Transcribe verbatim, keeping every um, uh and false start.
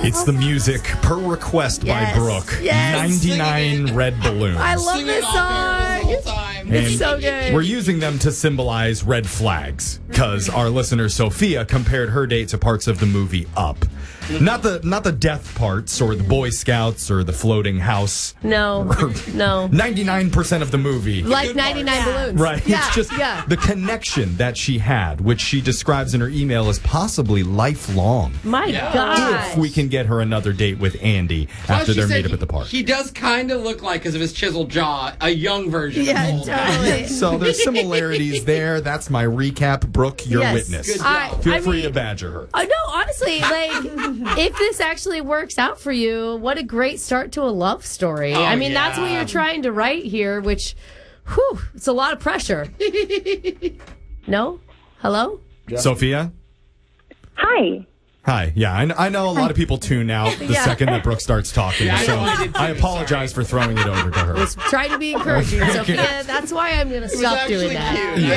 It's the music per request Yes. by Brooke. Yes. ninety-nine red balloons. I love Sing this it off there the song. whole time. And It's so good. We're using them to symbolize red flags because our listener Sophia compared her date to parts of the movie Up. Not the not the death parts or the Boy Scouts or the floating house. No, no. ninety-nine percent of the movie. Like ninety-nine balloons. Right. Yeah, It's just yeah. the connection that she had, which she describes in her email as possibly lifelong. My Yeah. God. If we can get her another date with Andy after Plus, they're she meet said up at the park. He, he does kind of look like, because of his chiseled jaw, a young version Yeah, of the old guy. totally. So there's similarities there. That's my recap. Brooke, your Yes. witness. Good job. I, Feel I free mean, to badger her. Uh, no, honestly, like, if this actually works out for you, what a great start to a love story. Oh, I mean, that's what yeah. you're trying to write here, which, whew, it's a lot of pressure. No? Hello? Sophia? Hi. Hi. Yeah, I, kn- I know a lot of people tune out the Yeah. second that Brooke starts talking, Yeah, I so know I did too, I apologize for throwing it over to her. Was trying to be encouraging, Sophia. That's why I'm going to It was stop actually doing that. cute.